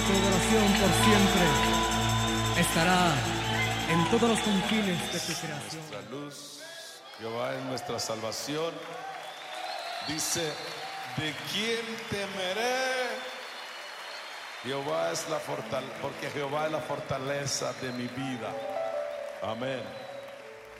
tu adoración por siempre estará en todos los confines de tu creación. Nuestra luz, Jehová es nuestra salvación. Dice, ¿de quién temeré? Jehová es la fortaleza, porque Jehová es la fortaleza de mi vida. Amén.